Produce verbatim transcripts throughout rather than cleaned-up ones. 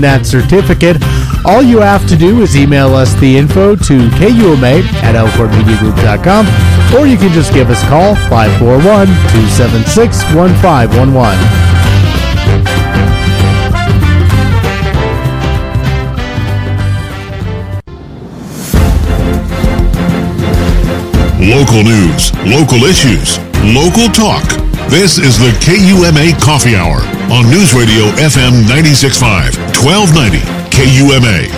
that certificate. All you have to do is email us the info to K U M A at elkhorn media group dot com, or you can just give us a call, five four one, two seven six, one five one one. Local news, local issues, local talk. This is the K U M A Coffee Hour on News Radio F M ninety-six point five, twelve ninety K U M A.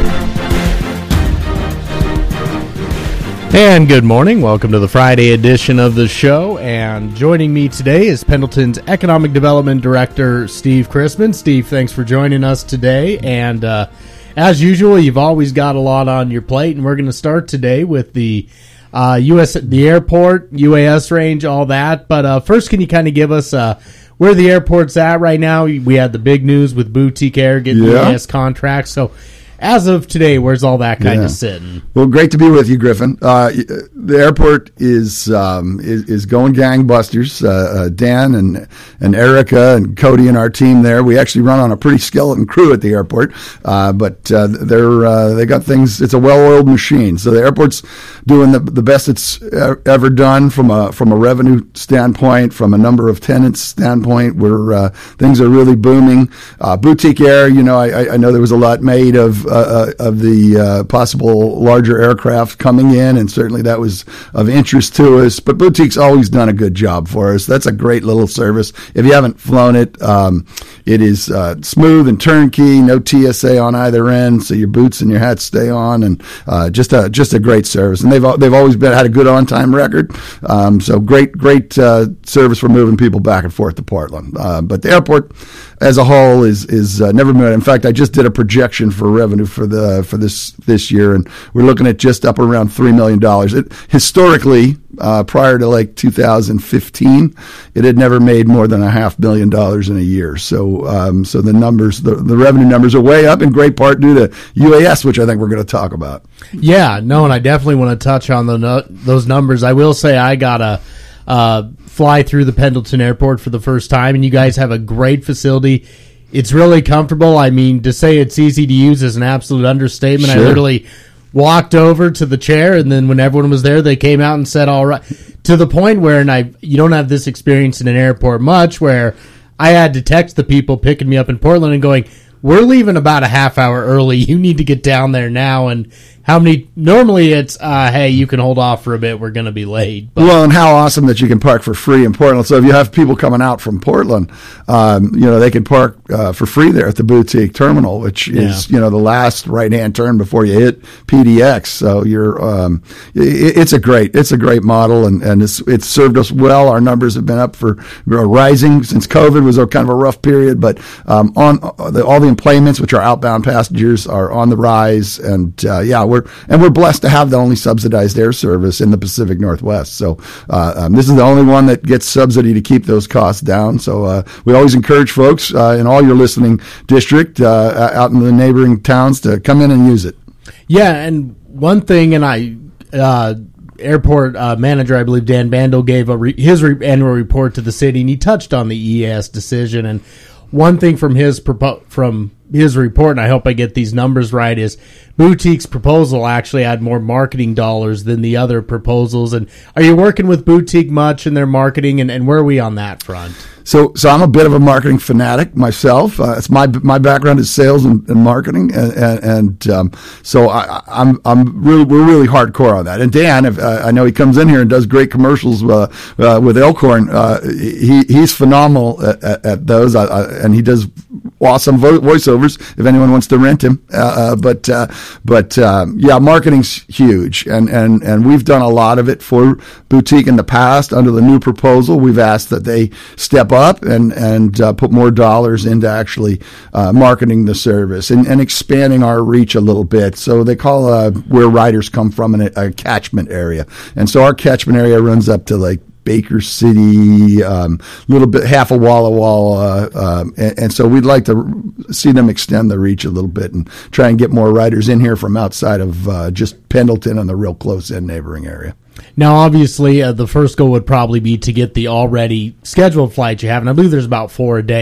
And good morning. Welcome to the Friday edition of the show. And joining me today is Pendleton's Economic Development Director, Steve Chrisman. Steve, thanks for joining us today. And uh, as usual, you've always got a lot on your plate. And we're going to start today with the Uh, U S the airport, U A S range, all that. But uh, first, can you kind of give us uh, where the airport's at right now? We had the big news with Boutique Air getting yeah. U A S contracts. So as of today, where's all that kind yeah. of sitting? Well, great to be with you, Griffin. Uh, the airport is um, is, is going gangbusters. Uh, uh, Dan and and Erica and Cody and our team there. We actually run on a pretty skeleton crew at the airport, uh, but uh, they're uh, they got things. It's a well-oiled machine. So the airport's doing the the best it's ever done from a from a revenue standpoint, from a number of tenants standpoint. Where uh, things are really booming. Uh, Boutique Air, you know, I, I know there was a lot made of. Uh, of the uh, possible larger aircraft coming in, and certainly that was of interest to us. But Boutique's always done a good job for us. That's a great little service. If you haven't flown it, um, it is uh, smooth and turnkey, no T S A on either end, so your boots and your hats stay on, and uh, just a just a great service. And they've they've always been had a good on time record. Um, so great great uh, service for moving people back and forth to Portland. Uh, but the airport as a whole is is uh, never been. In fact, I just did a projection for revenue for the for this this year, and we're looking at just up around three million dollars. It historically, uh, prior to like two thousand fifteen, it had never made more than a half million dollars in a year. So, um, so the numbers, the, the revenue numbers are way up, in great part due to U A S, which I think we're going to talk about. Yeah, no, and I definitely want to touch on the those numbers. I will say I got a. Uh, fly through the Pendleton Airport for the first time, and you guys have a great facility. It's really comfortable. I mean, to say it's easy to use is an absolute understatement. Sure. I literally walked over to the chair, and then when everyone was there, they came out and said, all right, to the point where, and I, you don't have this experience in an airport much, where I had to text the people picking me up in Portland and going, we're leaving about a half hour early. You need to get down there now. And how many, normally it's, uh, hey, you can hold off for a bit. We're going to be late. But. Well, and how awesome that you can park for free in Portland. So if you have people coming out from Portland, um, you know, they can park uh, for free there at the Boutique Terminal, which is, yeah. you know, the last right-hand turn before you hit P D X. So you're, um, it, it's a great, it's a great model, and, and it's, it's served us well. Our numbers have been up for uh, rising since COVID was a kind of a rough period, but um, on uh, the, all the employments, which are outbound passengers, are on the rise, and uh, yeah, we're and we're blessed to have the only subsidized air service in the Pacific Northwest. So uh, um, this is the only one that gets subsidy to keep those costs down. So uh, we always encourage folks uh, in all your listening district uh, out in the neighboring towns to come in and use it. Yeah, and one thing, and I. Uh, Airport uh, manager, I believe Dan Bandel, gave a re- his re- annual report to the city, and he touched on the E A S decision. And one thing from his propo- from his report, and I hope I get these numbers right, is Boutique's proposal actually had more marketing dollars than the other proposals. And are you working with Boutique much in their marketing, and, and where are we on that front? So, so I'm a bit of a marketing fanatic myself. Uh, it's my my background is sales and, and marketing, and, and, and um, so I, I'm I'm really we're really hardcore on that. And Dan, if, uh, I know he comes in here and does great commercials uh, uh, with Elkhorn. Uh, he he's phenomenal at, at, at those, I, I, and he does awesome vo- voiceovers. If anyone wants to rent him, uh, uh, but uh, but um, yeah, marketing's huge, and and and we've done a lot of it for Boutique in the past. Under the new proposal, we've asked that they step up up and and uh, put more dollars into actually uh, marketing the service and, and expanding our reach a little bit. So they call uh, where riders come from in a, a catchment area, and so our catchment area runs up to like Baker City, a um, little bit, half a Walla Walla, uh, and, and so we'd like to see them extend the reach a little bit and try and get more riders in here from outside of uh, just Pendleton and the real close-in neighboring area. Now, obviously, uh, the first goal would probably be to get the already scheduled flights you have, and I believe there's about four a day.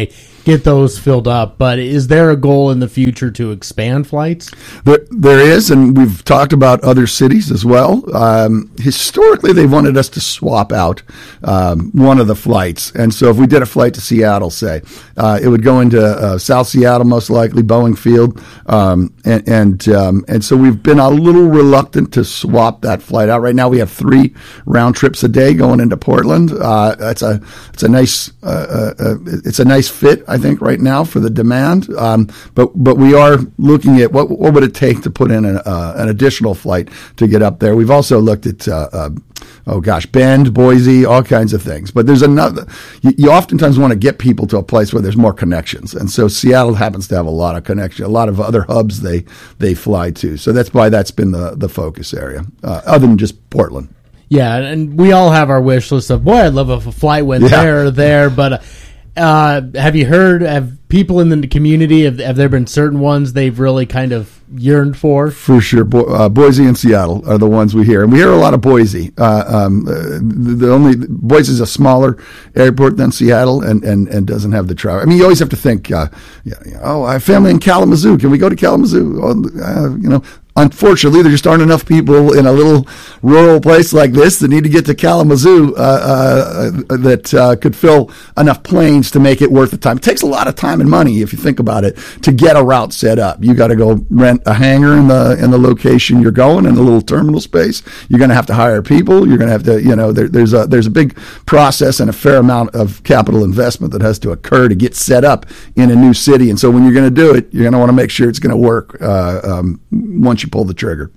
get those filled up. But is there a goal in the future to expand flights? There, there is, and we've talked about other cities as well. Um, historically, they wanted us to swap out um, one of the flights. And so if we did a flight to Seattle, say, uh, it would go into uh, South Seattle, most likely, Boeing Field. Um, and and, um, and so we've been a little reluctant to swap that flight out. Right now we have three round trips a day going into Portland. Uh, it's a it's a nice uh, uh, it's a nice fit, I think, right now for the demand. Um, but but we are looking at what what would it take to put in an, uh, an additional flight to get up there. We've also looked at uh, uh, oh gosh, Bend, Boise, all kinds of things. But there's another. You, you oftentimes want to get people to a place where there's more connections, and so Seattle happens to have a lot of connection, a lot of other hubs they they fly to. So that's why that's been the the focus area, uh, other than just Portland. Yeah, and we all have our wish list of, boy, I'd love if a flight went Yeah. there or there. But uh, have you heard, have people in the community, have, have there been certain ones they've really kind of yearned for? For sure. Bo- uh, Boise and Seattle are the ones we hear. And we hear a lot of Boise. Uh, um, uh, the, the only Boise is a smaller airport than Seattle and, and, and doesn't have the traffic. I mean, you always have to think, uh, yeah, yeah, oh, I have family in Kalamazoo. Can we go to Kalamazoo? Oh, uh, you know, unfortunately, there just aren't enough people in a little rural place like this that need to get to Kalamazoo uh, uh, that uh, could fill enough planes to make it worth the time. It takes a lot of time and money, if you think about it, to get a route set up. You got to go rent a hangar in the in the location you're going, in the little terminal space. You're going to have to hire people. You're going to have to, you know, there, there's a there's a big process and a fair amount of capital investment that has to occur to get set up in a new city. And so when you're going to do it, you're going to want to make sure it's going to work uh, um, once you pull the trigger.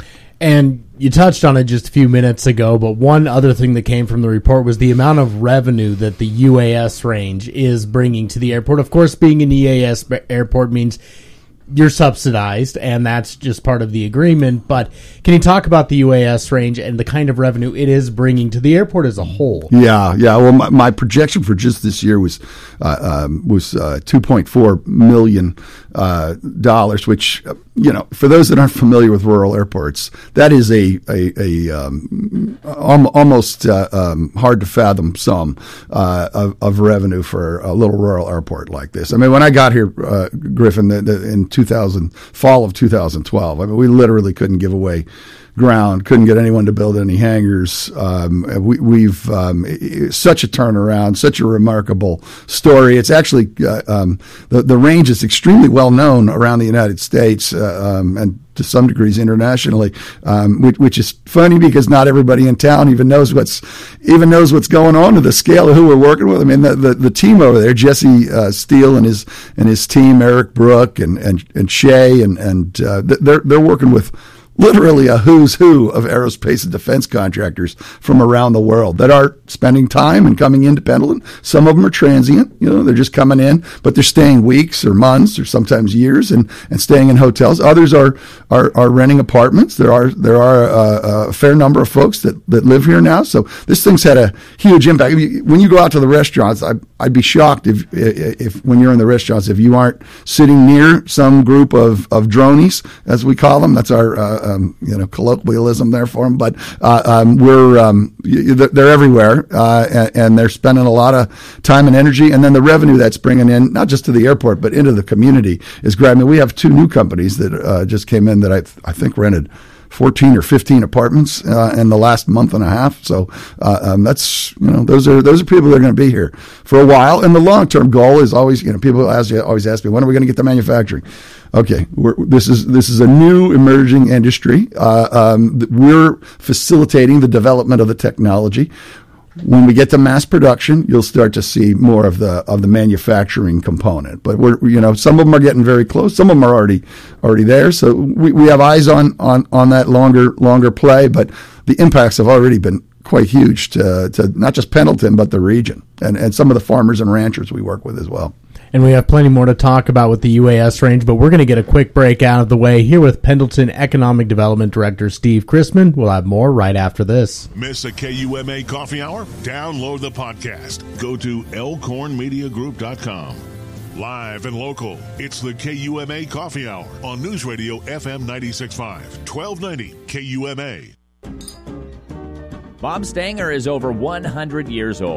And you touched on it just a few minutes ago, but one other thing that came from the report was the amount of revenue that the U A S range is bringing to the airport. Of course, being an E A S airport means you're subsidized, and that's just part of the agreement. But can you talk about the U A S range and the kind of revenue it is bringing to the airport as a whole? Yeah, yeah. Well, my, my projection for just this year was uh, um, was uh, two point four million uh, dollars, which, you know, for those that aren't familiar with rural airports, that is a a, a um, almost uh, um, hard to fathom sum uh, of, of revenue for a little rural airport like this. I mean, when I got here, uh, Griffin, the, the, in two thousand, fall of two thousand twelve, I mean, we literally couldn't give away ground, couldn't get anyone to build any hangars. Um, we, we've um, such a turnaround, such a remarkable story. It's actually uh, um, the the range is extremely well known around the United States uh, um, and to some degrees internationally, um, which, which is funny because not everybody in town even knows what's even knows what's going on to the scale of who we're working with. I mean, the the, the team over there, Jesse uh, Steele and his and his team, Eric Brook and and and Shay, and and uh, they're they're working with literally a who's who of aerospace and defense contractors from around the world that are spending time and coming into Pendleton. Some of them are transient, you know, they're just coming in, but they're staying weeks or months or sometimes years and, and staying in hotels. Others are, are, are renting apartments. There are, there are a, a fair number of folks that, that live here now. So this thing's had a huge impact. When you go out to the restaurants, I, I'd be shocked if, if when you're in the restaurants, if you aren't sitting near some group of, of dronies, as we call them. That's our, uh, Um, you know, colloquialism there for them, but uh, um, we're um, they're everywhere, uh, and, and they're spending a lot of time and energy. And then the revenue that's bringing in, not just to the airport, but into the community, is great. I mean, we have two new companies that uh, just came in that I I think rented fourteen or fifteen apartments uh, in the last month and a half. So uh, um, that's, you know, those are those are people that are going to be here for a while. And the long term goal is always, you know, people ask, always ask me, when are we going to get the manufacturing? Okay, we're, this is this is a new emerging industry. Uh, um, we're facilitating the development of the technology. When we get to mass production, you'll start to see more of the of the manufacturing component. But we're, you know, some of them are getting very close. Some of them are already already there. So we, we have eyes on, on, on that longer longer play. But the impacts have already been quite huge to to not just Pendleton but the region and and some of the farmers and ranchers we work with as well. And we have plenty more to talk about with the U A S range, but we're going to get a quick break out of the way here with Pendleton Economic Development Director Steve Chrisman. We'll have more right after this. Miss a K U M A coffee hour? Download the podcast. Go to elkhorn media group dot com. Live and local, it's the K U M A Coffee Hour on News Radio F M ninety-six point five, twelve ninety K U M A. Bob Stanger is over one hundred years old.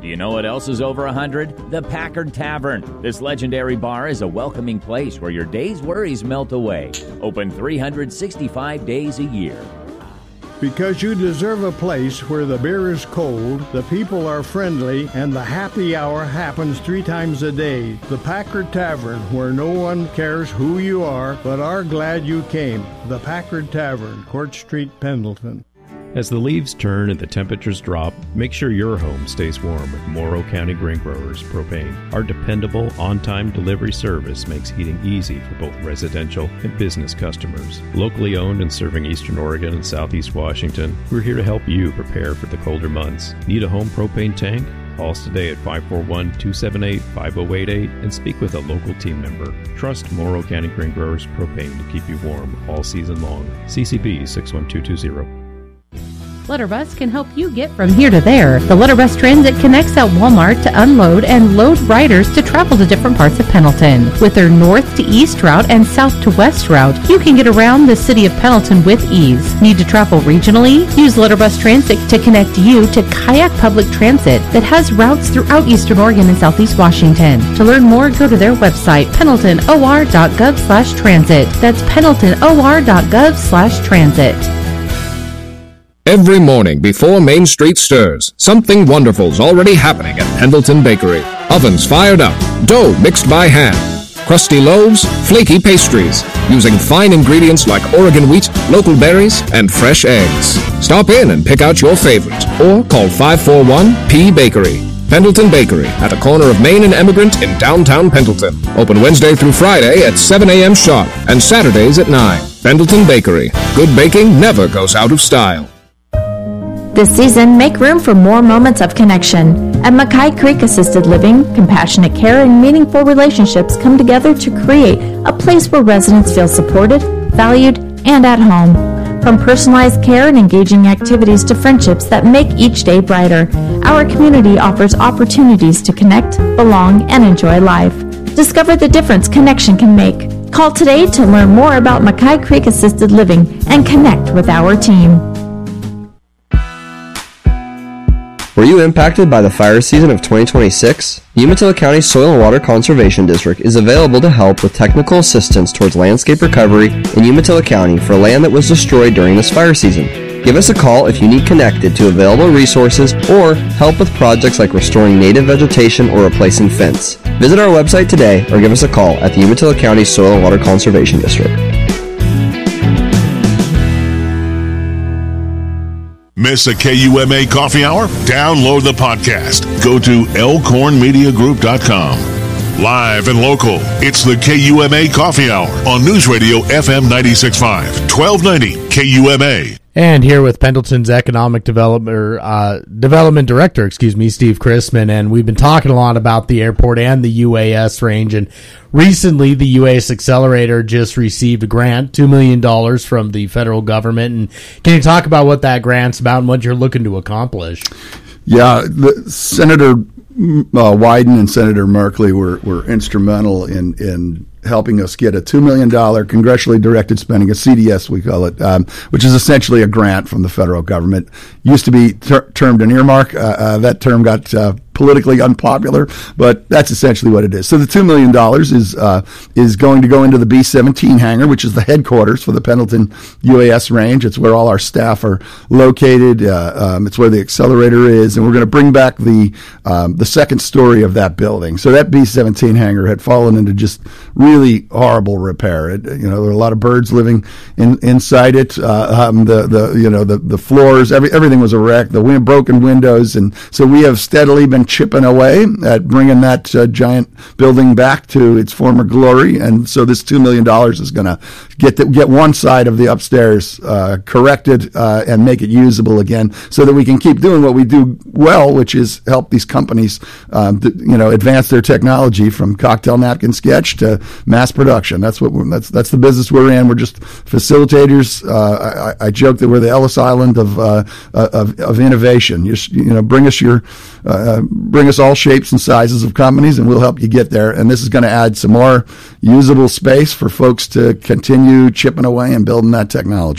Do you know what else is over one hundred? The Packard Tavern. This legendary bar is a welcoming place where your day's worries melt away. Open three hundred sixty-five days a year. Because you deserve a place where the beer is cold, the people are friendly, and the happy hour happens three times a day. The Packard Tavern, where no one cares who you are, but are glad you came. The Packard Tavern, Court Street, Pendleton. As the leaves turn and the temperatures drop, make sure your home stays warm with Morrow County Grain Growers Propane. Our dependable, on-time delivery service makes heating easy for both residential and business customers. Locally owned and serving Eastern Oregon and Southeast Washington, we're here to help you prepare for the colder months. Need a home propane tank? Call us today at five four one, two seven eight, five oh eight eight and speak with a local team member. Trust Morrow County Grain Growers Propane to keep you warm all season long. C C B six one two two zero. Letterbus can help you get from here to there. The Letterbus Transit connects at Walmart to unload and load riders to travel to different parts of Pendleton. With their north to east route and south to west route, you can get around the city of Pendleton with ease. Need to travel regionally? Use Letterbus Transit to connect you to Kayak Public Transit that has routes throughout Eastern Oregon and Southeast Washington. To learn more, go to their website, pendleton o r dot gov slash transit. That's pendleton o r dot gov slash transit. Every morning before Main Street stirs, something wonderful's already happening at Pendleton Bakery. Ovens fired up, dough mixed by hand, crusty loaves, flaky pastries, using fine ingredients like Oregon wheat, local berries, and fresh eggs. Stop in and pick out your favorite, or call five four one P Bakery. Pendleton Bakery, at the corner of Main and Emigrant in downtown Pendleton. Open Wednesday through Friday at seven a.m. sharp, and Saturdays at nine. Pendleton Bakery. Good baking never goes out of style. This season, make room for more moments of connection. At Mackay Creek Assisted Living, compassionate care and meaningful relationships come together to create a place where residents feel supported, valued, and at home. From personalized care and engaging activities to friendships that make each day brighter, our community offers opportunities to connect, belong, and enjoy life. Discover the difference connection can make. Call today to learn more about Mackay Creek Assisted Living and connect with our team. Were you impacted by the fire season of twenty twenty-six? Umatilla County Soil and Water Conservation District is available to help with technical assistance towards landscape recovery in Umatilla County for land that was destroyed during this fire season. Give us a call if you need connected to available resources or help with projects like restoring native vegetation or replacing fence. Visit our website today or give us a call at the Umatilla County Soil and Water Conservation District. Miss a K U M A coffee hour? Download the podcast. Go to elkhorn media group dot com. Live and local, it's the K U M A Coffee Hour on News Radio F M ninety-six point five, twelve ninety K U M A. And here with Pendleton's economic development uh, development director, excuse me, Steve Chrisman, and we've been talking a lot about the airport and the U A S range. And recently, the U A S Accelerator just received a grant, two million dollars from the federal government. And can you talk about what that grant's about and what you're looking to accomplish? Yeah, the, Senator uh, Wyden and Senator Merkley were, were instrumental in in. helping us get a two million dollars congressionally directed spending, a C D S we call it, um, which is essentially a grant from the federal government. Used to be ter- termed an earmark. Uh, uh, that term got uh, politically unpopular, but that's essentially what it is. So the two million dollars is uh, is going to go into the B seventeen hangar, which is the headquarters for the Pendleton U A S range. It's where all our staff are located. Uh, um, it's where the accelerator is, and we're going to bring back the um, the second story of that building. So that B seventeen hangar had fallen into just really horrible repair. It, you know, there were a lot of birds living in, inside it. Uh, um, the the you know the the floors, every everything was a wreck. The wind, broken windows, and so we have steadily been chipping away at bringing that uh, giant building back to its former glory. And so this two million dollars is going to get the, get one side of the upstairs uh, corrected uh, and make it usable again, so that we can keep doing what we do well, which is help these companies, um, th- you know, advance their technology from cocktail napkin sketch to mass production. That's what we're, that's that's the business we're in. We're just facilitators. Uh, I, I joke that we're the Ellis Island of uh, of, of innovation. You, you know, bring us your uh, bring us all shapes and sizes of companies, and we'll help you get there. And this is going to add some more usable space for folks to continue chipping away and building that technology.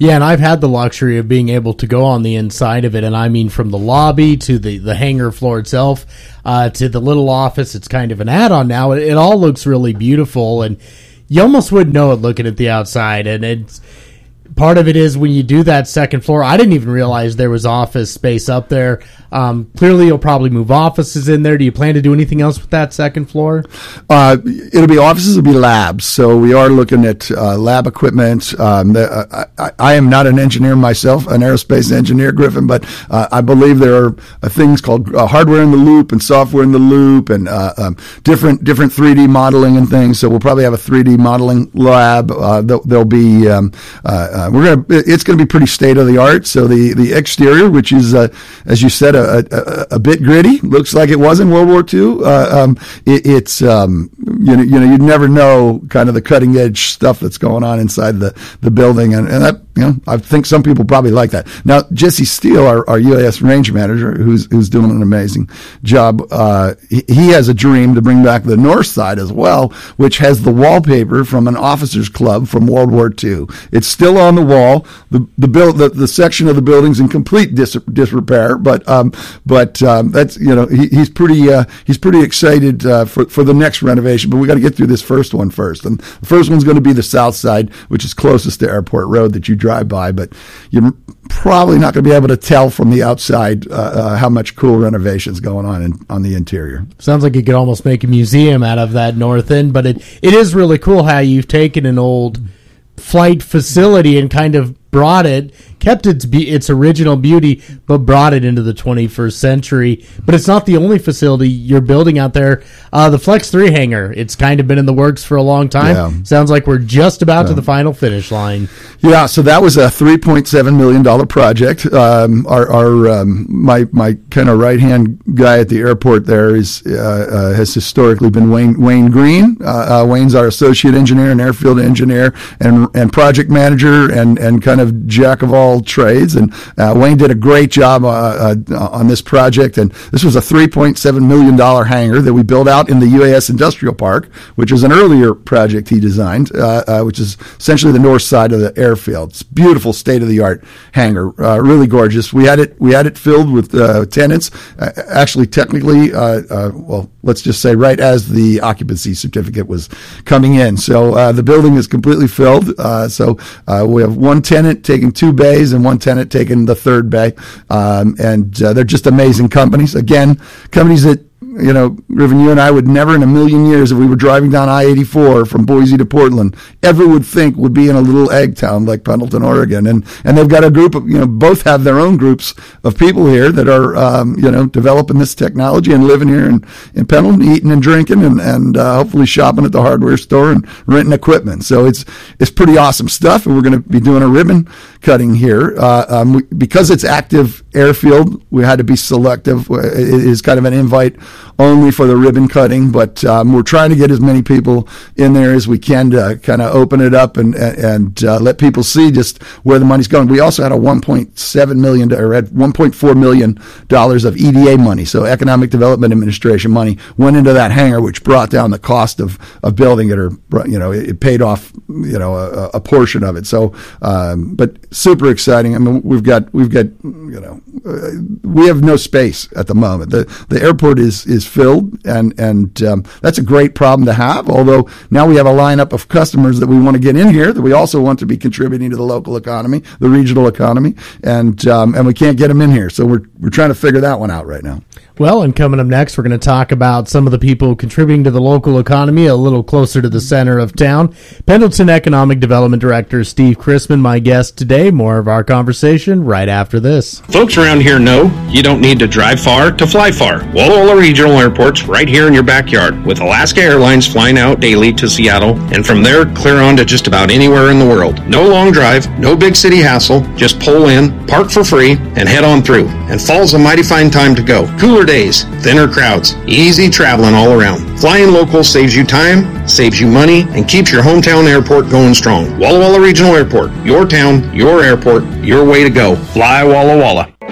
Yeah, and I've had the luxury of being able to go on the inside of it, and I mean from the lobby to the, the hangar floor itself uh, to the little office. It's kind of an add-on now. It, it all looks really beautiful, and you almost wouldn't know it looking at the outside, and it's part of it is when you do that second floor, I didn't even realize there was office space up there. Um, clearly, you'll probably move offices in there. Do you plan to do anything else with that second floor? Uh, it'll be offices, it'll be labs. So we are looking at uh, lab equipment. Um, the, uh, I, I am not an engineer myself, an aerospace engineer, Griffin, but uh, I believe there are uh, things called uh, hardware in the loop and software in the loop and uh, um, different different three D modeling and things. So we'll probably have a three D modeling lab. Uh, there'll, there'll be um, uh, uh, we're gonna it's gonna be pretty state of the art. So the the exterior, which is uh, as you said, a, a, a bit gritty, looks like it was in World War Two. Uh, um, it, it's um, you know you know you'd never know kind of the cutting edge stuff that's going on inside the the building, and, and that you know I think some people probably like that. Now Jesse Steele, our, our U A S range manager, who's who's doing an amazing job, uh, he, he has a dream to bring back the north side as well, which has the wallpaper from an officers club from World War Two. It's still on the wall. The the build the, the section of the building's in complete dis, disrepair, but um, but um, that's you know he, he's pretty uh, he's pretty excited uh, for for the next renovation. But we got to get through this first one first, and the first one's going to be the south side, which is closest to Airport Road that you drive by. But you're probably not going to be able to tell from the outside uh, uh, how much cool renovation's going on in, on the interior. Sounds like you could almost make a museum out of that north end, but it it is really cool how you've taken an old flight facility and kind of brought it, kept its be- its original beauty, but brought it into the twenty-first century. But it's not the only facility you're building out there. Uh, the Flex three hangar, it's kind of been in the works for a long time. Yeah. Sounds like we're just about yeah. to the final finish line. Yeah, so that was a three point seven million dollars project. Um, our, our um, my my kind of right hand guy at the airport there is uh, uh, has historically been Wayne Wayne Green. Uh, uh, Wayne's our associate engineer and airfield engineer and and project manager and and kind of jack of all trades, and uh, Wayne did a great job uh, uh, on this project. And this was a three point seven million dollars hangar that we built out in the U A S Industrial Park, which is an earlier project he designed, uh, uh, which is essentially the north side of the airfield. It's beautiful, state of the art hangar, uh, really gorgeous. We had it we had it filled with uh, tenants. Uh, actually, technically, uh, uh, well, let's just say right as the occupancy certificate was coming in. So uh, the building is completely filled. Uh, so uh, we have one tenant taking two bays and one tenant taking the third bay. Um, and uh, they're just amazing companies. Again, companies that, you know, Griffin, you and I would never in a million years, if we were driving down I eighty-four from Boise to Portland, ever would think would be in a little egg town like Pendleton, Oregon. And and they've got a group of, you know, both have their own groups of people here that are, um, you know, developing this technology and living here in, in Pendleton, eating and drinking and, and uh, hopefully shopping at the hardware store and renting equipment. So it's it's pretty awesome stuff. And we're going to be doing a ribbon cutting here. Uh, um, we, because it's active airfield, we had to be selective. It is kind of an invite only for the ribbon cutting, but um, we're trying to get as many people in there as we can to kind of open it up and and uh, let people see just where the money's going. We also had a one point seven million dollars or had one point four million dollars of E D A money, so Economic Development Administration money, went into that hangar, which brought down the cost of, of building it, or you know, it paid off you know a, a portion of it. So, um, but super exciting. I mean, we've got we've got you know uh, we have no space at the moment. The the airport is is filled, and and um, that's a great problem to have. Although now we have a lineup of customers that we want to get in here that we also want to be contributing to the local economy, the regional economy, and um, and we can't get them in here. So we're we're trying to figure that one out right now. Well, and coming up next, we're going to talk about some of the people contributing to the local economy a little closer to the center of town. Pendleton Economic Development Director Steve Chrisman, my guest today. More of our conversation right after this. Folks around here know you don't need to drive far to fly far. Walla Walla Regional Airport's right here in your backyard, with Alaska Airlines flying out daily to Seattle, and from there clear on to just about anywhere in the world. No long drive, no big city hassle, just pull in, park for free, and head on through. And fall's a mighty fine time to go. Cooler days, thinner crowds, easy traveling all around. Flying local saves you time, saves you money, and keeps your hometown airport going strong. Walla Walla Regional Airport, your town, your airport, your way to go. Fly Walla Walla.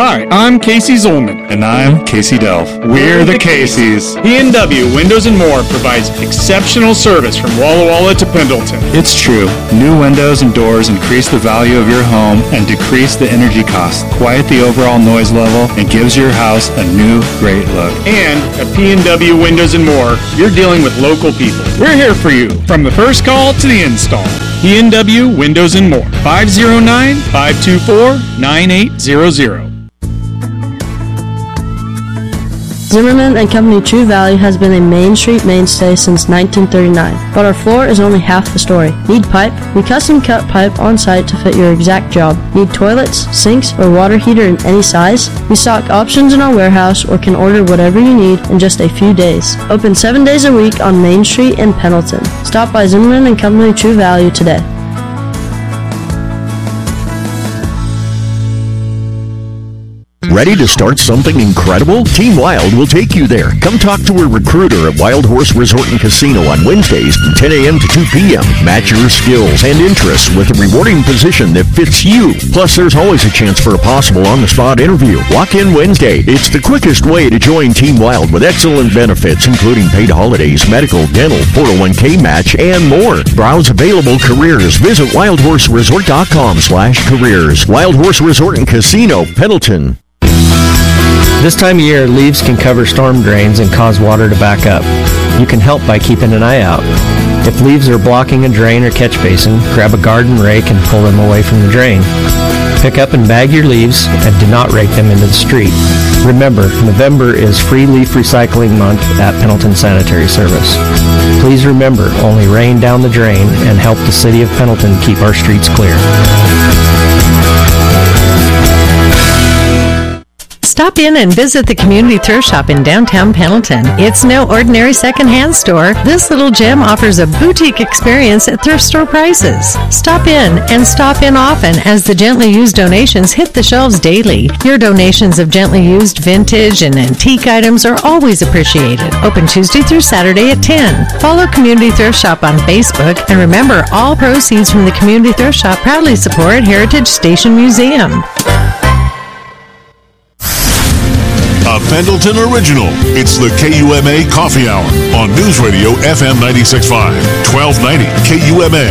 Hi, I'm Casey Zolman. And I'm Casey Delph. We're the Caseys. P and W Windows and More provides exceptional service from Walla Walla to Pendleton. It's true. New windows and doors increase the value of your home and decrease the energy cost, quiet the overall noise level, and gives your house a new, great look. And at P and W Windows and More, you're dealing with local people. We're here for you from the first call to the install. P and W Windows and More. five oh nine, five two four, nine eight zero zero. Zimmerman and Company True Value has been a Main Street mainstay since nineteen thirty-nine, but our floor is only half the story. Need pipe? We custom cut pipe on site to fit your exact job. Need toilets, sinks, or water heater in any size? We stock options in our warehouse or can order whatever you need in just a few days. Open seven days a week on Main Street in Pendleton. Stop by Zimmerman and Company True Value today. Ready to start something incredible? Team Wild will take you there. Come talk to a recruiter at Wild Horse Resort and Casino on Wednesdays from ten a.m. to two p.m. Match your skills and interests with a rewarding position that fits you. Plus, there's always a chance for a possible on-the-spot interview. Walk in Wednesday. It's the quickest way to join Team Wild with excellent benefits, including paid holidays, medical, dental, four oh one k match, and more. Browse available careers. Visit wildhorseresort.com slash careers. Wild Horse Resort and Casino, Pendleton. This time of year, leaves can cover storm drains and cause water to back up. You can help by keeping an eye out. If leaves are blocking a drain or catch basin, grab a garden rake and pull them away from the drain. Pick up and bag your leaves and do not rake them into the street. Remember, November is Free Leaf Recycling Month at Pendleton Sanitary Service. Please remember, only rain down the drain and help the City of Pendleton keep our streets clear. Stop in and visit the Community Thrift Shop in downtown Pendleton. It's no ordinary secondhand store. This little gem offers a boutique experience at thrift store prices. Stop in and stop in often as the gently used donations hit the shelves daily. Your donations of gently used vintage and antique items are always appreciated. Open Tuesday through Saturday at ten. Follow Community Thrift Shop on Facebook, and remember, all proceeds from the Community Thrift Shop proudly support Heritage Station Museum. A Pendleton original. It's the K U M A Coffee Hour on News Radio F M ninety-six point five, twelve ninety K U M A.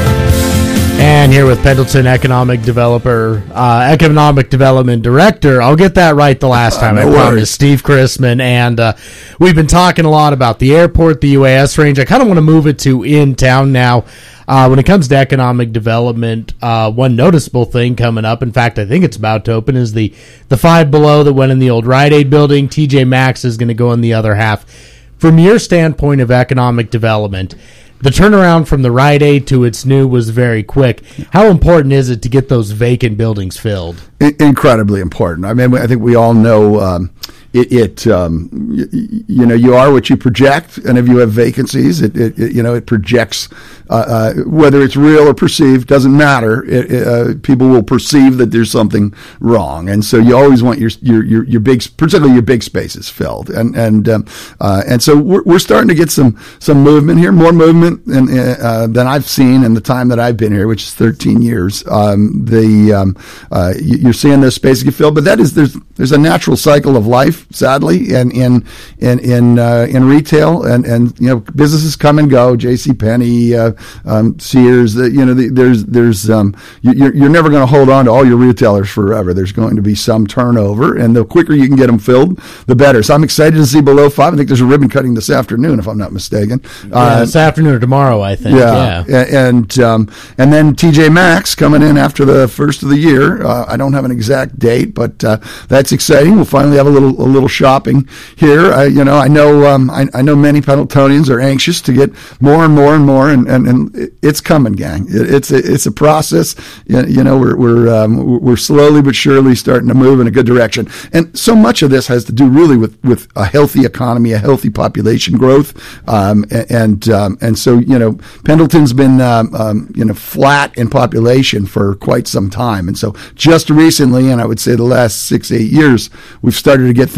And here with Pendleton Economic Developer, uh, Economic Development Director. I'll get that right the last time, uh, no I promise. Worries. Steve Chrisman. And uh, we've been talking a lot about the airport, the U A S range. I kind of want to move it to in town now. Uh, when it comes to economic development, uh, one noticeable thing coming up, in fact, I think it's about to open, is the, the Five Below that went in the old Rite Aid building. T J Maxx is going to go in the other half. From your standpoint of economic development, the turnaround from the Rite Aid to its new was very quick. How important is it to get those vacant buildings filled? Incredibly important. I mean, I think we all know um, it, it um, you, you know, you are what you project, and if you have vacancies, it, it, it you know, it projects, uh, uh, whether it's real or perceived, doesn't matter. It, it, uh, people will perceive that there's something wrong, and so you always want your your your, your big, particularly your big spaces filled, and and um, uh, and so we're we're starting to get some some movement here, more movement than uh, than I've seen in the time that I've been here, which is thirteen years. Um, the um, uh, you're seeing those spaces get filled, but that is there's there's a natural cycle of life, sadly, and in in in uh, in retail, and and you know, businesses come and go. JCPenney, uh, um, Sears, the, you know, the, there's there's um, you're you're never going to hold on to all your retailers forever. There's going to be some turnover, and the quicker you can get them filled, the better. So I'm excited to see Below Five. I think there's a ribbon cutting this afternoon, if I'm not mistaken. Yeah, uh, this afternoon or tomorrow, I think. Yeah, yeah. and um, and then T J Maxx coming in after the first of the year. Uh, I don't have an exact date, but uh, that's exciting. We'll finally have a little a little shopping here. I, you know, I know um, I, I know many Pendletonians are anxious to get more and more and more, and, and, and it's coming, gang. It, it's a, it's a process. You, you know, we're we're um, we're slowly but surely starting to move in a good direction, and so much of this has to do really with, with a healthy economy, a healthy population growth, um, and um, and so you know, Pendleton's been um, um, you know, flat in population for quite some time, and so just recently, and I would say the last six eight years, we've started to get things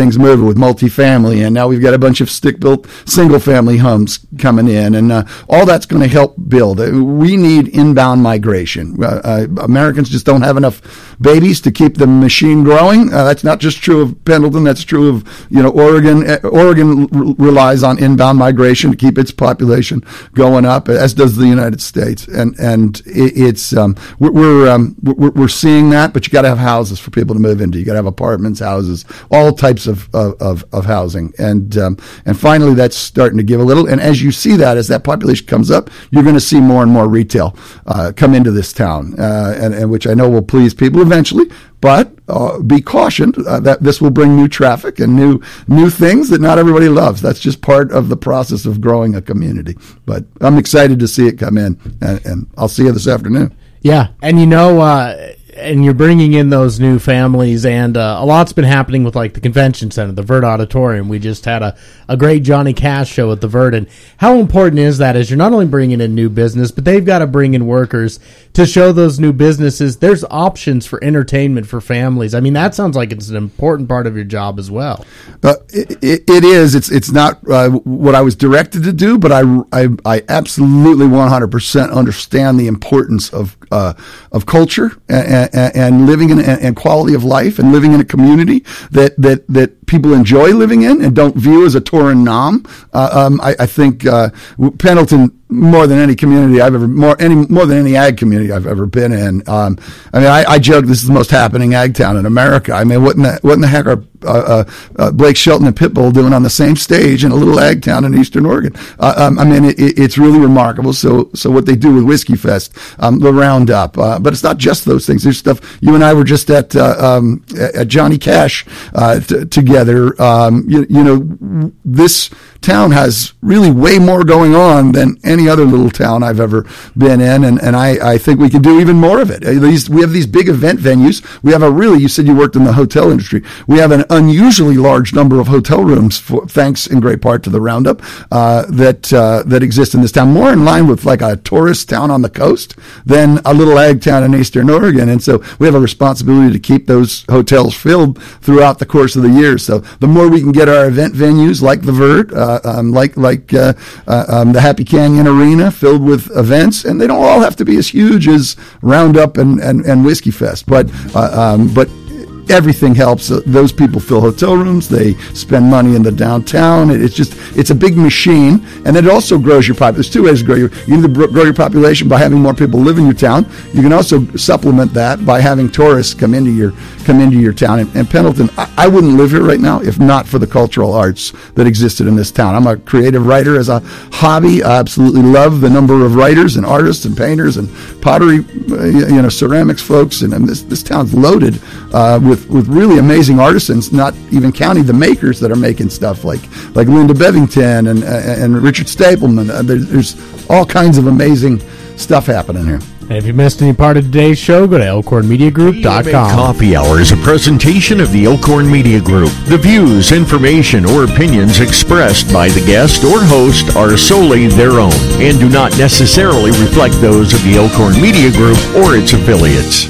things moving with multifamily, and now we've got a bunch of stick-built single-family homes coming in, and uh, all that's going to help build. We need inbound migration. Uh, uh, Americans just don't have enough babies to keep the machine growing. Uh, that's not just true of Pendleton. That's true of, you know, Oregon. Uh, Oregon r- relies on inbound migration to keep its population going up, as does the United States. And and it, it's um, we're we're, um, we're we're seeing that, but you got to have houses for people to move into. You got to have apartments, houses, all types of of, of, of housing. And um, and finally, that's starting to give a little. And as you see that, as that population comes up, you're going to see more and more retail uh, come into this town, uh, and, and which I know will please people eventually. But uh, be cautioned uh, that this will bring new traffic and new new things that not everybody loves. That's just part of the process of growing a community. But I'm excited to see it come in, and, and I'll see you this afternoon. Yeah, and you know, uh, and you're bringing in those new families, and uh, a lot's been happening with like the convention center, the Vert Auditorium. We just had a, a great Johnny Cash show at the Vert, and how important is that? Is you're not only bringing in new business, but they've got to bring in workers to show those new businesses there's options for entertainment for families. I mean, that sounds like it's an important part of your job as well. Uh, it, it, it is. It's it's not uh, what I was directed to do, but I, I, I absolutely one hundred percent understand the importance of uh, of culture and, and, and living in and quality of life and living in a community that that that people enjoy living in and don't view as a Torin nom. Uh, um, I, I think uh, Pendleton, more than any community I've ever, more any more than any ag community I've ever been in. Um, I mean, I, I joke this is the most happening ag town in America. I mean, what in the what in the heck are uh, uh, uh, Blake Shelton and Pitbull doing on the same stage in a little ag town in Eastern Oregon? Uh, um, I mean, it, it's really remarkable. So, so what they do with Whiskey Fest, um, the Roundup, uh, but it's not just those things. There's stuff. You and I were just at uh, um, at Johnny Cash uh, t- together. Um, you, you know, this town has really way more going on than any other little town I've ever been in, and, and I, I think we can do even more of it. These, we have these big event venues. We have a really, you said you worked in the hotel industry. We have an unusually large number of hotel rooms, for, thanks in great part to the Roundup, uh, that uh, that exist in this town, more in line with like a tourist town on the coast than a little ag town in Eastern Oregon. And so we have a responsibility to keep those hotels filled throughout the course of the year. So the more we can get our event venues like the Vert, uh, um, like like uh, uh, um, the Happy Canyon Arena filled with events, and they don't all have to be as huge as Roundup and, and, and Whiskey Fest, but uh, um, but everything helps. Uh, those people fill hotel rooms. They spend money in the downtown. It, it's just, it's a big machine, and it also grows your population. There's two ways to grow your, you either grow your population by having more people live in your town. You can also supplement that by having tourists come into your, come into your town. And, and Pendleton, I, I wouldn't live here right now if not for the cultural arts that existed in this town. I'm a creative writer as a hobby. I absolutely love the number of writers and artists and painters and pottery, uh, you know, ceramics folks. And, and this, this town's loaded uh, with With, with really amazing artisans, not even counting the makers that are making stuff like like Linda Bevington and and Richard Stapleman. Uh, there's, there's all kinds of amazing stuff happening here. And if you missed any part of today's show, go to elkhorn media group dot com. Coffee Hour is a presentation of the Elkhorn Media Group. The views, information, or opinions expressed by the guest or host are solely their own and do not necessarily reflect those of the Elkhorn Media Group or its affiliates.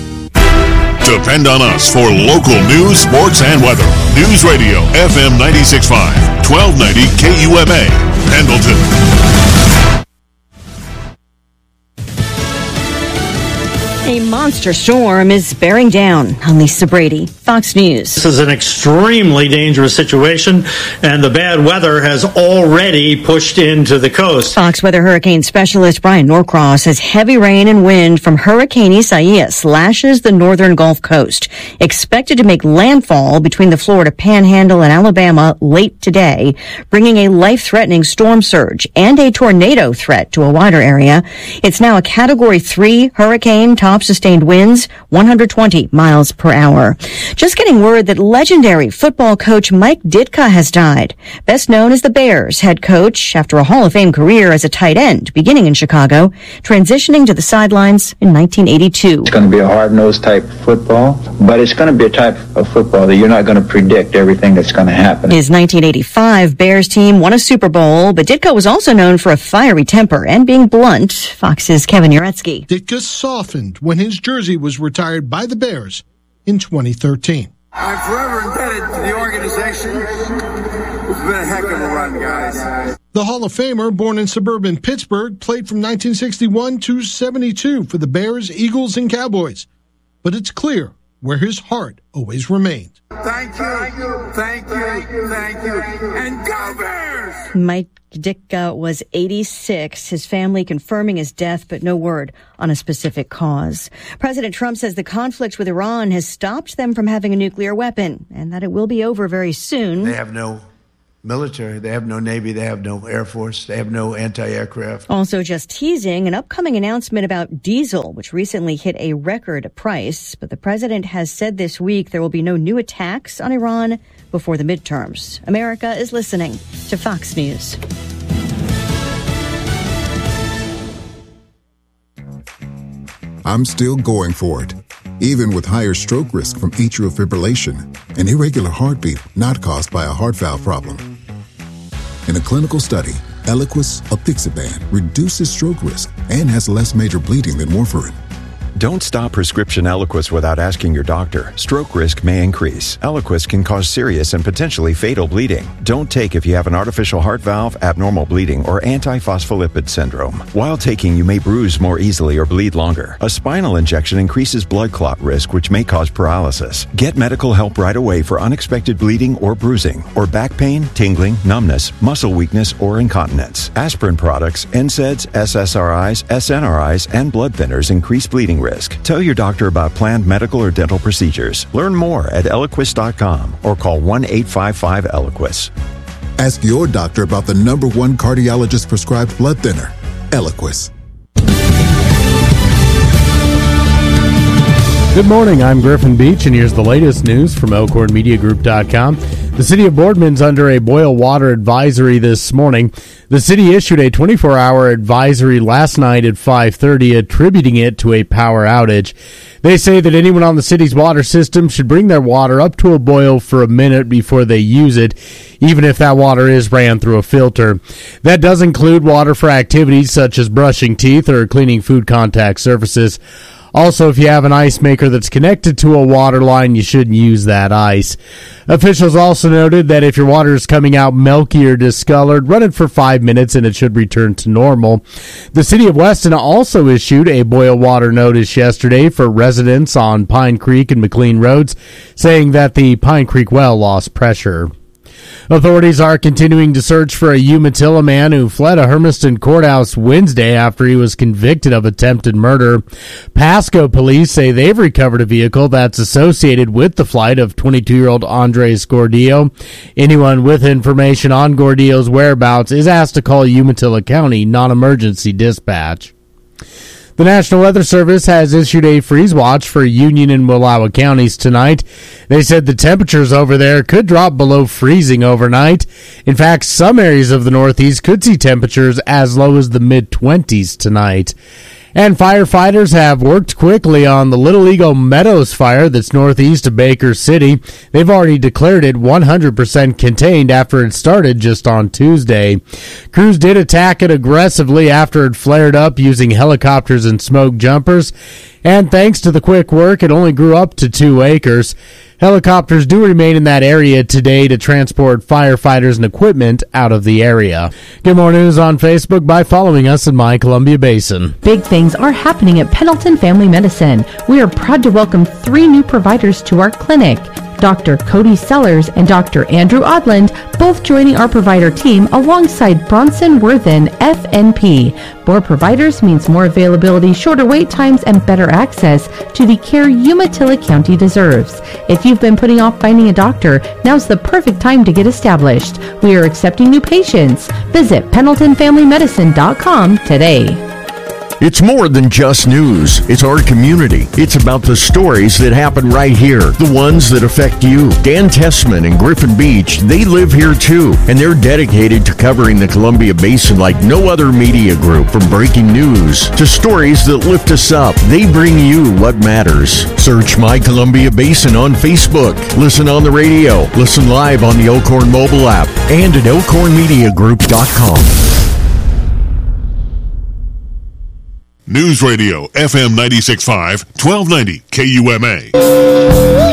Depend on us for local news, sports, and weather. News Radio F M ninety-six point five, twelve ninety K U M A, Pendleton. A monster storm is bearing down on Lisa Brady, Fox News. This is an extremely dangerous situation, and the bad weather has already pushed into the coast. Fox Weather Hurricane Specialist Brian Norcross says heavy rain and wind from Hurricane Isaias lashes the northern Gulf Coast, expected to make landfall between the Florida Panhandle and Alabama late today, bringing a life-threatening storm surge and a tornado threat to a wider area. It's now a Category three hurricane, top sustained winds, one hundred twenty miles per hour. Just getting word that legendary football coach Mike Ditka has died. Best known as the Bears head coach after a Hall of Fame career as a tight end, beginning in Chicago, transitioning to the sidelines in nineteen eighty-two. It's going to be a hard-nosed type of football, but it's going to be a type of football that you're not going to predict everything that's going to happen. His nineteen eighty-five Bears team won a Super Bowl, but Ditka was also known for a fiery temper and being blunt. Fox's Kevin Uretsky. Ditka softened when his jersey was retired by the Bears in twenty thirteen. I'm forever indebted to the organization. It's been a heck of a run, guys. The Hall of Famer, born in suburban Pittsburgh, played from nineteen sixty-one to seventy-two for the Bears, Eagles, and Cowboys. But it's clear where his heart always remained. Thank you, thank you, thank you, and go Bears! Mike Ditka was eighty-six, his family confirming his death, but no word on a specific cause. President Trump says the conflict with Iran has stopped them from having a nuclear weapon, and that it will be over very soon. They have no military, they have no Navy, they have no Air Force, they have no anti-aircraft. Also just teasing an upcoming announcement about diesel, which recently hit a record price. But the president has said this week there will be no new attacks on Iran before the midterms. America is listening to Fox News. I'm still going for it, even with higher stroke risk from atrial fibrillation, an irregular heartbeat not caused by a heart valve problem. In a clinical study, Eliquis apixaban reduces stroke risk and has less major bleeding than warfarin. Don't stop prescription Eliquis without asking your doctor. Stroke risk may increase. Eliquis can cause serious and potentially fatal bleeding. Don't take if you have an artificial heart valve, abnormal bleeding, or antiphospholipid syndrome. While taking, you may bruise more easily or bleed longer. A spinal injection increases blood clot risk, which may cause paralysis. Get medical help right away for unexpected bleeding or bruising, or back pain, tingling, numbness, muscle weakness, or incontinence. Aspirin products, N SAIDs, S S R Is, S N R Is, and blood thinners increase bleeding risk. Tell your doctor about planned medical or dental procedures. Learn more at Eliquis dot com or call one eight five five Eliquis. Ask your doctor about the number one cardiologist prescribed blood thinner, Eliquis. Good morning, I'm Griffin Beach, and here's the latest news from Elkhorn Media Group dot com. The city of Boardman's under a boil water advisory this morning. The city issued a twenty-four hour advisory last night at five thirty, attributing it to a power outage. They say that anyone on the city's water system should bring their water up to a boil for a minute before they use it, even if that water is ran through a filter. That does include water for activities such as brushing teeth or cleaning food contact surfaces. Also, if you have an ice maker that's connected to a water line, you shouldn't use that ice. Officials also noted that if your water is coming out milky or discolored, run it for five minutes and it should return to normal. The city of Weston also issued a boil water notice yesterday for residents on Pine Creek and McLean Roads, saying that the Pine Creek well lost pressure. Authorities are continuing to search for a Umatilla man who fled a Hermiston courthouse Wednesday after he was convicted of attempted murder. Pasco police say they've recovered a vehicle that's associated with the flight of twenty-two-year-old Andres Gordillo. Anyone with information on Gordillo's whereabouts is asked to call Umatilla County Non-Emergency Dispatch. The National Weather Service has issued a freeze watch for Union and Wallowa counties tonight. They said the temperatures over there could drop below freezing overnight. In fact, some areas of the Northeast could see temperatures as low as the mid-twenties tonight. And firefighters have worked quickly on the Little Eagle Meadows fire that's northeast of Baker City. They've already declared it one hundred percent contained after it started just on Tuesday. Crews did attack it aggressively after it flared up using helicopters and smoke jumpers. And thanks to the quick work, it only grew up to two acres. Helicopters do remain in that area today to transport firefighters and equipment out of the area. Get more news on Facebook by following us in My Columbia Basin. Big things are happening at Pendleton Family Medicine. We are proud to welcome three new providers to our clinic. Doctor Cody Sellers and Doctor Andrew Odland, both joining our provider team alongside Bronson Worthen, F N P. More providers means more availability, shorter wait times, and better access to the care Umatilla County deserves. If you've been putting off finding a doctor, now's the perfect time to get established. We are accepting new patients. Visit Pendleton Family Medicine dot com today. It's more than just news. It's our community. It's about the stories that happen right here, the ones that affect you. Dan Tessman and Griffin Beach, they live here too, and they're dedicated to covering the Columbia Basin like no other media group. From breaking news to stories that lift us up, they bring you what matters. Search My Columbia Basin on Facebook. Listen on the radio. Listen live on the Elkhorn mobile app and at elkhorn media group dot com. News Radio, F M ninety-six point five, twelve ninety K U M A.